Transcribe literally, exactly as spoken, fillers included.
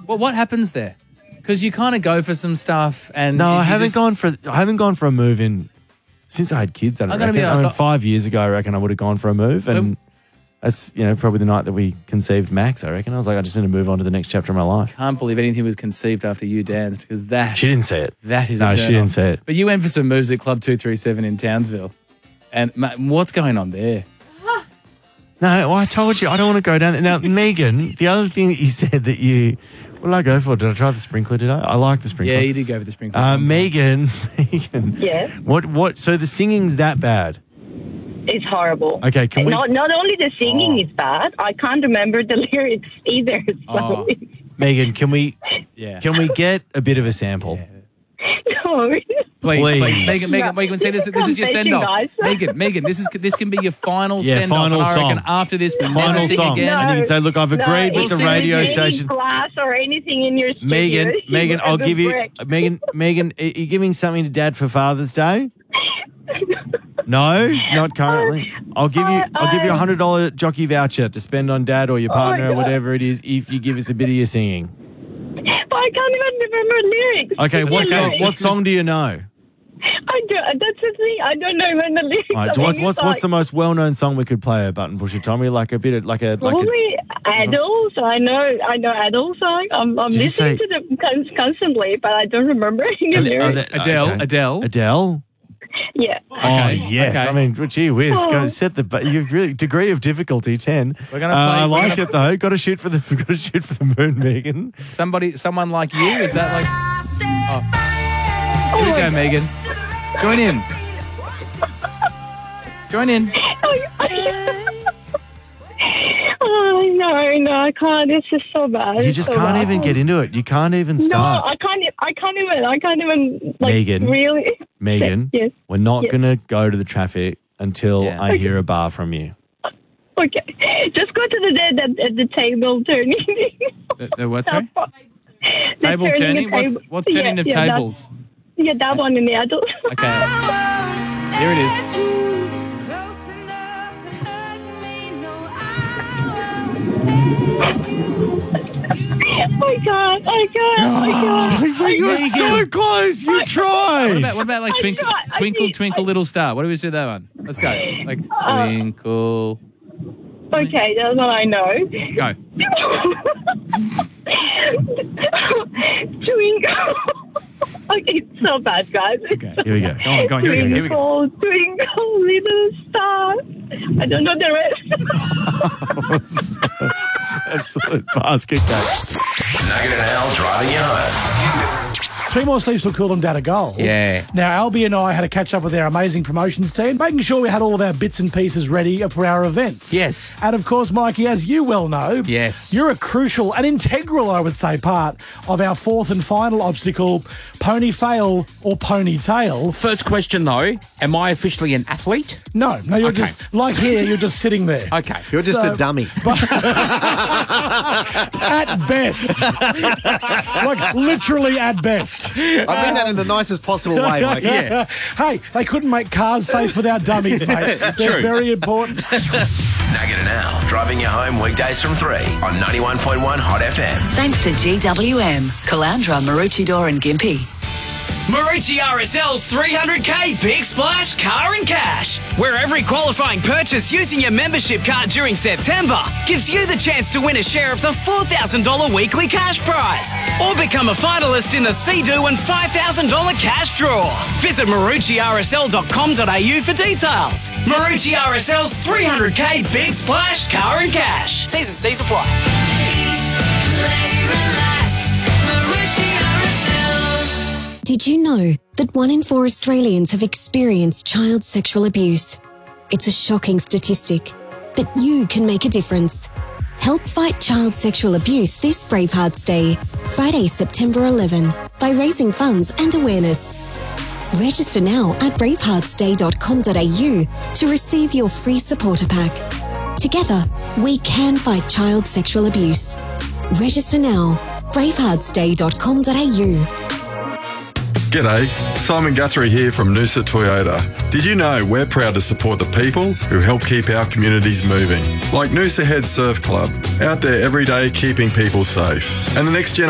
Well, what happens there? Because you kind of go for some stuff and No, I haven't just, gone for I haven't gone for a move in since I had kids. I don't I'm gonna reckon. be honest, I mean, I- five years ago, I reckon I would have gone for a move, and When- that's you know probably the night that we conceived Max. I reckon I was like, I just need to move on to the next chapter of my life. Can't believe anything was conceived after you danced because that She didn't say it. that is No, a she turn didn't on. say it. But you went for some moves at Club two three seven in Townsville, and ma- what's going on there? No, well, I told you I don't want to go down there. Now, Megan, the other thing that you said that you, what did I go for? Did I try the sprinkler? Did I? I like the sprinkler. Yeah, you did go for the sprinkler. Uh, Megan, Megan. Yes. What? What? So the singing's that bad? It's horrible. Okay, can we? Not not only the singing Oh. is bad, I can't remember the lyrics either. So Oh. Megan, can we? yeah. Can we get a bit of a sample? no. Please, please, Please. Megan, Megan, Megan, say this. This is your send off, Guys. Megan, Megan. This is this can be your final Yeah, send off. final And I reckon song. after this, we'll Final never sing song. again. And you can say, look, I've agreed no, with the sing radio with any station. glass or anything in your studio. Megan, Megan, you I'll will give you, break. Megan, Megan, are you giving something to Dad for Father's Day? No, not currently. I'll give you, I'll give you a hundred dollar jockey voucher to spend on Dad or your partner or God. whatever it is if you give us a bit of your singing. But I can't even remember lyrics. Okay, what The song? lyrics. What song do you know? I don't. That's the thing. I don't know even the lyrics. All right, of so what's any what's what's the song. most well known song we could play? A button pusher, Tommy, like a bit of like a like a. Probably Adele. So I know. I know Adele song. I'm, I'm Did you listening say- to them con- constantly, but I don't remember any Are lyrics. they- Adele, okay. Adele. Adele. Yeah. Oh yes, okay. I mean, gee whiz, Oh. go set the bu- you really degree of difficulty ten. We're gonna Uh, play- I we're like gonna- it though. Got to shoot for the got to shoot for the moon, Megan. Somebody, someone like you. Is that like? Oh, Oh here we my go, God. Megan. Join in. Join in. Oh no, no, I can't. It's just so bad. You It's just so can't bad. even get into it. You can't even No, start. I can't. e- I can't even. I can't even. Like, Megan. Really. Megan, Yes. we're not Yes. gonna go to the traffic until Yeah. I hear a bar from you. Okay. Just go to the dead at, at the table turning. The, the what? Sorry? The Table turning turning. the What's table- what's turning yeah, of yeah, that- tables? Yeah, that one in the adult. Okay. Here it is. Oh my god! Oh my god! Oh my god! You were so close. You What tried. about what about like I twinkle, tried, I twinkle, did, twinkle, I- little star? What do we do that one? Let's go. Like Uh, twinkle. Okay, that's what I know. Go. Twinkle. Okay, it's so bad, guys. Okay. Here we go. Go on. Go on. Here we go. Here we go. Twinkle, twinkle, little star. I don't know the rest. Absolute basket case. Nugget and Al driving you home. Three more sleeps will cool them down a goal. Yeah. Now, Albie and I had a catch up with our amazing promotions team, making sure we had all of our bits and pieces ready for our events. Yes. And of course, Mikey, as you well know, Yes. you're a crucial and integral, I would say, part of our fourth and final obstacle, pony fail or ponytail. First question though, am I officially an athlete? No, no, you're Okay. just, like here, you're just sitting there. Okay. You're just So- a dummy. At best. Like, literally at best. I mean that in the nicest possible way, mate. Yeah. Hey, they couldn't make cars safe without dummies, mate. They're True. very important. Nugget and Al driving you home weekdays from three on ninety-one point one Hot F M. Thanks to G W M, Calandra, Maroochydore and Gympie. Marucci R S L's three hundred K Big Splash Car and Cash, where every qualifying purchase using your membership card during September gives you the chance to win a share of the four thousand dollars weekly cash prize, or become a finalist in the Sea-Doo and five thousand dollars cash draw. Visit marucci r s l dot com dot a u for details. Marucci R S L's three hundred K Big Splash Car and Cash. T's and C's apply. Did you know that one in four Australians have experienced child sexual abuse? It's a shocking statistic, but you can make a difference. Help fight child sexual abuse this Bravehearts Day, Friday, September eleventh, by raising funds and awareness. Register now at bravehearts day dot com dot a u to receive your free supporter pack. Together, we can fight child sexual abuse. Register now, bravehearts day dot com dot a u. G'day, Simon Guthrie here from Noosa Toyota. Did you know we're proud to support the people who help keep our communities moving? Like Noosa Head Surf Club, out there every day keeping people safe. And the next generation